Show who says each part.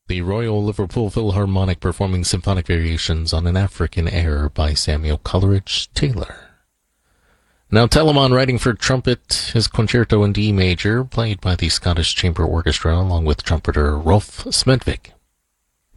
Speaker 1: The Royal Liverpool Philharmonic performing symphonic variations on an African air by Samuel Coleridge Taylor. Now Telemann writing for trumpet, his concerto in D major, played by the Scottish Chamber Orchestra along with trumpeter Rolf Smedvik.